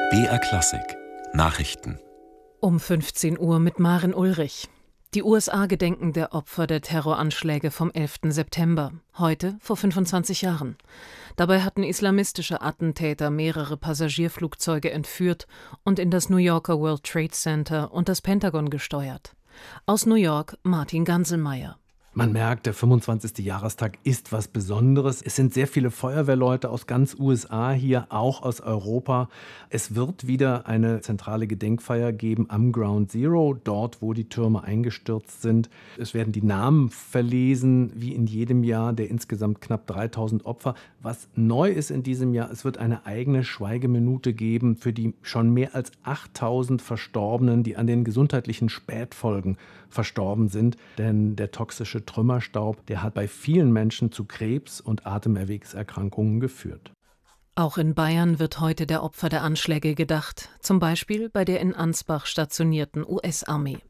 BR Klassik Nachrichten Um 15 Uhr mit Maren Ulrich. Die USA gedenken der Opfer der Terroranschläge vom 11. September, heute vor 25 Jahren. Dabei hatten islamistische Attentäter mehrere Passagierflugzeuge entführt und in das New Yorker World Trade Center und das Pentagon gesteuert. Aus New York Martin Ganselmeier. Man merkt, der 25. Jahrestag ist was Besonderes. Es sind sehr viele Feuerwehrleute aus ganz USA hier, auch aus Europa. Es wird wieder eine zentrale Gedenkfeier geben am Ground Zero, dort, wo die Türme eingestürzt sind. Es werden die Namen verlesen, wie in jedem Jahr, der insgesamt knapp 3000 Opfer. Was neu ist in diesem Jahr, es wird eine eigene Schweigeminute geben für die schon mehr als 8000 Verstorbenen, die an den gesundheitlichen Spätfolgen verstorben sind. Denn der toxische Trümmerstaub, der hat bei vielen Menschen zu Krebs und Atemwegserkrankungen geführt. Auch in Bayern wird heute der Opfer der Anschläge gedacht, zum Beispiel bei der in Ansbach stationierten US-Armee.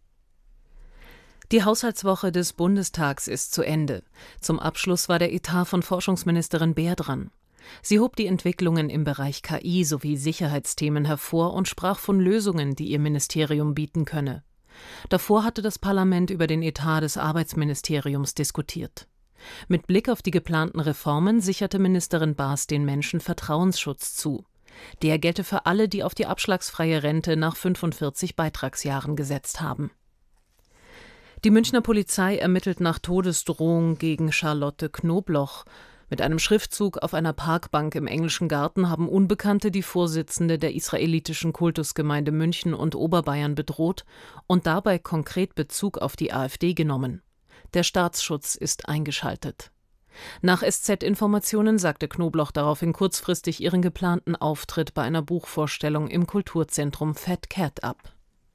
Die Haushaltswoche des Bundestags ist zu Ende. Zum Abschluss war der Etat von Forschungsministerin Baer dran. Sie hob die Entwicklungen im Bereich KI sowie Sicherheitsthemen hervor und sprach von Lösungen, die ihr Ministerium bieten könne. Davor hatte das Parlament über den Etat des Arbeitsministeriums diskutiert. Mit Blick auf die geplanten Reformen sicherte Ministerin Baas den Menschen Vertrauensschutz zu. Der gelte für alle, die auf die abschlagsfreie Rente nach 45 Beitragsjahren gesetzt haben. Die Münchner Polizei ermittelt nach Todesdrohung gegen Charlotte Knobloch. Mit einem Schriftzug auf einer Parkbank im Englischen Garten haben Unbekannte die Vorsitzende der israelitischen Kultusgemeinde München und Oberbayern bedroht und dabei konkret Bezug auf die AfD genommen. Der Staatsschutz ist eingeschaltet. Nach SZ-Informationen sagte Knobloch daraufhin kurzfristig ihren geplanten Auftritt bei einer Buchvorstellung im Kulturzentrum Fat Cat ab.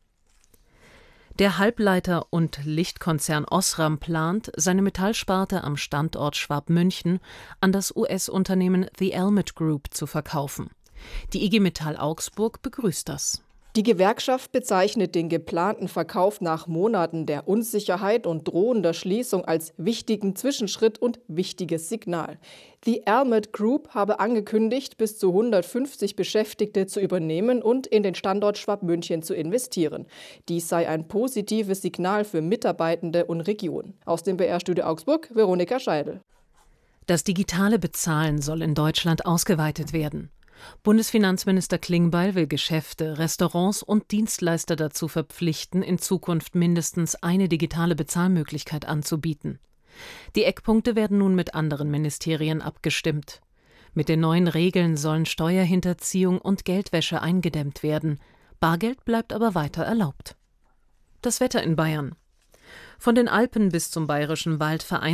Der Halbleiter- und Lichtkonzern Osram plant, seine Metallsparte am Standort Schwabmünchen an das US-Unternehmen The Elmet Group zu verkaufen. Die IG Metall Augsburg begrüßt das. Die Gewerkschaft bezeichnet den geplanten Verkauf nach Monaten der Unsicherheit und drohender Schließung als wichtigen Zwischenschritt und wichtiges Signal. Die Elmet Group habe angekündigt, bis zu 150 Beschäftigte zu übernehmen und in den Standort Schwabmünchen zu investieren. Dies sei ein positives Signal für Mitarbeitende und Region. Aus dem BR-Studio Augsburg, Veronika Scheidel. Das digitale Bezahlen soll in Deutschland ausgeweitet werden. Bundesfinanzminister Klingbeil will Geschäfte, Restaurants und Dienstleister dazu verpflichten, in Zukunft mindestens eine digitale Bezahlmöglichkeit anzubieten. Die Eckpunkte werden nun mit anderen Ministerien abgestimmt. Mit den neuen Regeln sollen Steuerhinterziehung und Geldwäsche eingedämmt werden. Bargeld bleibt aber weiter erlaubt. Das Wetter in Bayern. Von den Alpen bis zum Bayerischen Wald